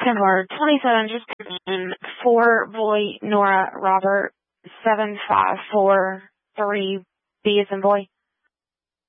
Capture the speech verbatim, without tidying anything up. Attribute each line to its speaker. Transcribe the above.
Speaker 1: Timber, twenty-seven, just four, boy, Nora, Robert, seven five four three, B as in boy.